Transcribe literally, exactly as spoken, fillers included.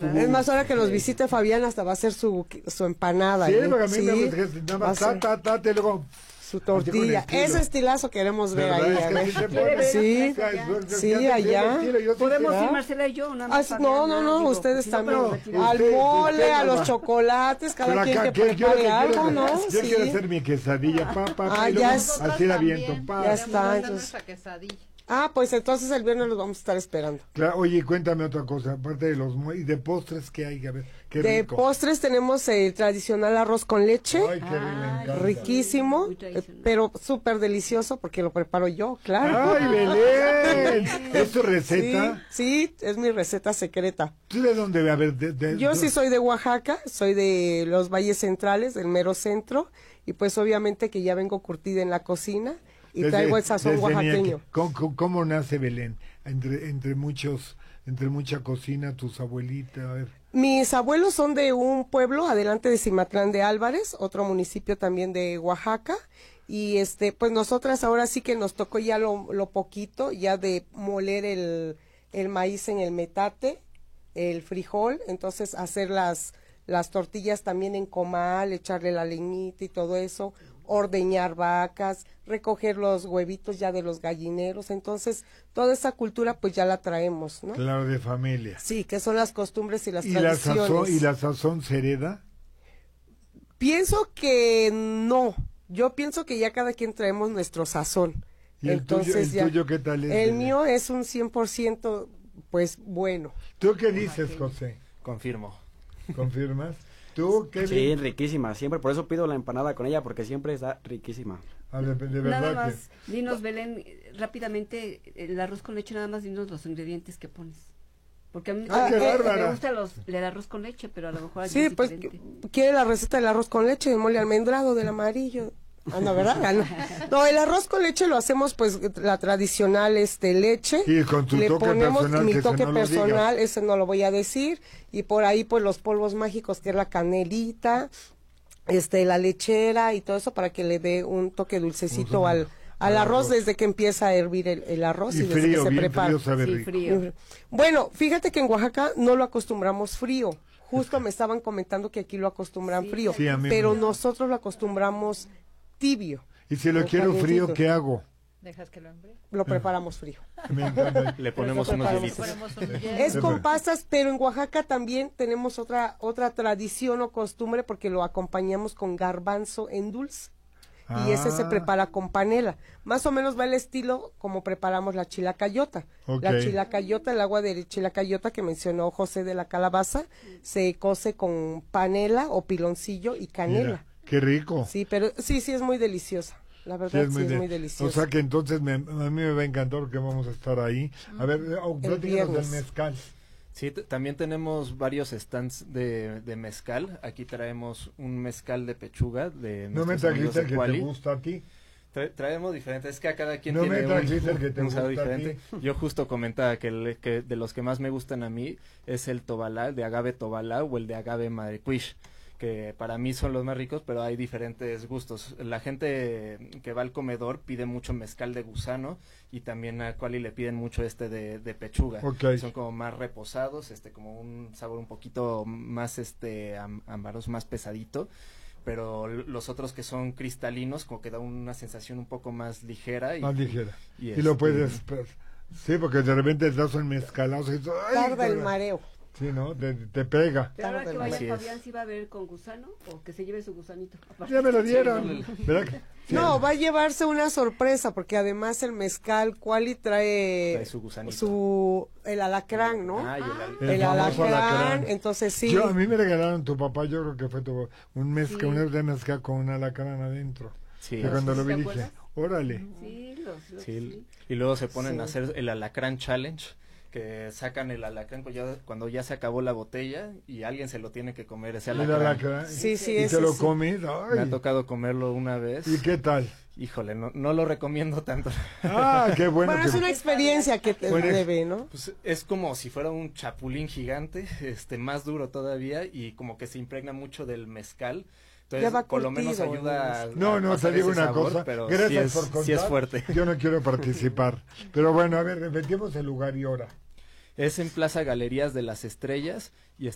Es más, ahora que nos visite Fabián, hasta va a hacer su, su empanada. Sí, ¿eh? porque a mí Sí, me gusta, nada más, ta, ta, ta, ta, y luego... su tortilla. Ese estilazo queremos ver ahí. A ver. Sí, sí, allá. Podemos ir Marcela y yo. Nada más Ah, no, no, no, digo, ustedes si también. No, usted, al mole, usted, a los va. chocolates, cada quien acá, que prepare algo, quiero, ¿no? Yo sí. quiero hacer mi quesadilla, pa, pa, ah, y ya luego, es, así la viento, pa. Ya está, entonces. Ah, pues entonces el viernes los vamos a estar esperando. Claro, oye, cuéntame otra cosa, aparte de los y de postres, ¿qué hay? A ver, qué de rico. postres tenemos el tradicional arroz con leche. Ay, qué rico, riquísimo, eh, pero súper delicioso porque lo preparo yo, claro. ¡Ay, Belén! ¿Es tu receta? Sí, sí, es mi receta secreta. ¿Tú de dónde? A ver, de, de, yo de... sí soy de Oaxaca, soy de los valles centrales, del mero centro, y pues obviamente que ya vengo curtida en la cocina. Y desde, traigo el sazón oaxaqueño. ¿Cómo, cómo, ¿Cómo nace Belén? Entre, entre muchos, entre mucha cocina, tus abuelitas, a ver. Mis abuelos son de un pueblo adelante de Cimatlán de Álvarez, otro municipio también de Oaxaca, y este, pues nosotras ahora sí que nos tocó ya lo, lo poquito, ya de moler el, el maíz en el metate, el frijol, entonces hacer las, las tortillas también en comal, echarle la leñita y todo eso, ordeñar vacas, recoger los huevitos ya de los gallineros, entonces toda esa cultura pues ya la traemos, ¿no? Claro, de familia. Sí, que son las costumbres y las ¿Y tradiciones. La sazón, ¿Y la sazón se hereda? Pienso que no, yo pienso que ya cada quien traemos nuestro sazón. ¿Y el, entonces, tuyo, el ya, tuyo qué tal es? El mío es un cien por ciento pues bueno. ¿Tú qué dices, José? Confirmo. ¿Confirmas? ¿Tú qué? Sí, riquísima, siempre, por eso pido la empanada con ella, porque siempre está riquísima. A ver, de verdad nada más, que... dinos, Belén, rápidamente, el arroz con leche, nada más dinos los ingredientes que pones. Porque a mí ah, me, eh, me gusta los, el arroz con leche, pero a lo mejor sí, es pues, diferente. quiere la receta del arroz con leche, de mole almendrado, del amarillo. Ah, no, ¿verdad? Ah, no. no, el arroz con leche lo hacemos pues la tradicional este leche. Y con tu le toque ponemos personal, mi que toque no personal, ese no lo voy a decir, y por ahí pues los polvos mágicos que es la canelita, este la lechera y todo eso para que le dé un toque dulcecito uh-huh. al al arroz, arroz desde que empieza a hervir el, el arroz y, y desde frío, que se bien prepara. Frío, sabe sí, rico. frío. Bueno, fíjate que en Oaxaca no lo acostumbramos frío. Justo me estaban comentando que aquí lo acostumbran sí, frío, sí, pero me... nosotros lo acostumbramos tibio. Y si lo quiero frío, ¿qué hago? ¿Dejas que lo enfríe? Lo preparamos frío. Le ponemos unos hielitos. Es con pasas, pero en Oaxaca también tenemos otra otra tradición o costumbre porque lo acompañamos con garbanzo en dulce. Ah. Y ese se prepara con panela. Más o menos va el estilo como preparamos la chilacayota. Okay. La chilacayota, el agua de chilacayota que mencionó José de la Calabaza, se cose con panela o piloncillo y canela. Mira, qué rico. Sí, pero sí, sí es muy deliciosa. La verdad sí es, muy, sí es de, muy deliciosa. O sea que entonces me, a mí me va a encantar que vamos a estar ahí. A ver, oh, platícanos del mezcal. Sí, también tenemos varios stands de, de mezcal. Aquí traemos un mezcal de pechuga de no me trajiste el que te gusta a ti. Tra traemos diferentes, es que a cada quien no tiene me un, el que te un sabor diferente. Yo justo comentaba que, el, que de los que más me gustan a mí es el tobalá, de agave tobalá o el de agave madrecuish, que para mí son los más ricos, pero hay diferentes gustos. La gente que va al comedor pide mucho mezcal de gusano y también a Cuali le piden mucho este de, de pechuga. Okay. Son como más reposados, este como un sabor un poquito más este am amaroso, más pesadito. Pero los otros que son cristalinos como que da una sensación un poco más ligera. Y, más ligera. Y, y, y lo puedes... Pues, sí, porque de repente estás en mezcalados y... Tarda el mareo. Sí, ¿no? Te, te pega. Pero ahora que vaya Fabián, ¿sí va a ver con gusano o que se lleve su gusanito? Ya me lo dieron. ¿Verdad que? Sí. No, va a llevarse una sorpresa porque además el mezcal Cuali trae, trae su gusanito. Su, el alacrán, ¿no? Ah, y el, al el, el alacrán, alacrán, entonces sí. Yo, a mí me regalaron tu papá, yo creo que fue tu, un mezcal, sí. una de mezcal con un alacrán adentro. Sí. Que cuando lo vi dije, órale. Sí, los, los, sí. sí. Y luego se ponen sí. a hacer el alacrán challenge, que sacan el alacrán cuando ya, cuando ya se acabó la botella y alguien se lo tiene que comer ese alacrán. alacrán. Sí, sí, y se lo sí. comes. Me ha tocado comerlo una vez. ¿Y qué tal? Híjole, no, no lo recomiendo tanto. Ah, qué bueno. Bueno, que... es una experiencia que te bueno, debe, ¿no? Pues es como si fuera un chapulín gigante, este, más duro todavía y como que se impregna mucho del mezcal. Entonces, ya va por lo menos ayuda a, no, no, te digo una sabor, cosa, pero gracias sí es, por contar, sí es fuerte. Yo no quiero participar, pero bueno, a ver, repetimos el lugar y hora. Es en Plaza Galerías de las Estrellas y